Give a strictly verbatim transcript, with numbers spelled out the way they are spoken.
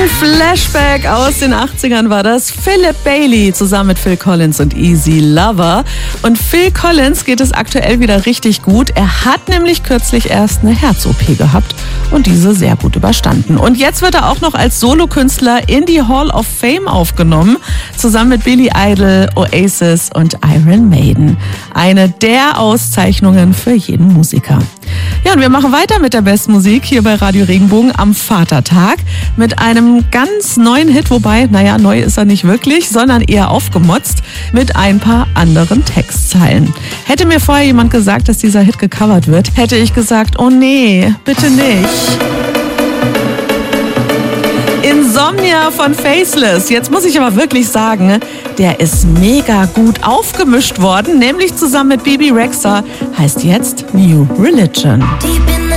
Ein Flashback aus den achtzigern war das. Philip Bailey zusammen mit Phil Collins und Easy Lover. Und Phil Collins geht es aktuell wieder richtig gut. Er hat nämlich kürzlich erst eine Herz-O P gehabt und diese sehr gut überstanden. Und jetzt wird er auch noch als Solokünstler in die Hall of Fame aufgenommen, zusammen mit Billy Idol, Oasis und Iron Maiden. Eine der Auszeichnungen für jeden Musiker. Ja, und wir machen weiter mit der besten Musik hier bei Radio Regenbogen am Vatertag mit einem ganz neuen Hit, wobei, naja, neu ist er nicht wirklich, sondern eher aufgemotzt mit ein paar anderen Textzeilen. Hätte mir vorher jemand gesagt, dass dieser Hit gecovert wird, hätte ich gesagt, oh nee, bitte nicht. Insomnia von Faceless. Jetzt muss ich aber wirklich sagen, der ist mega gut aufgemischt worden, nämlich zusammen mit Bebe Rexha, heißt jetzt New Religion.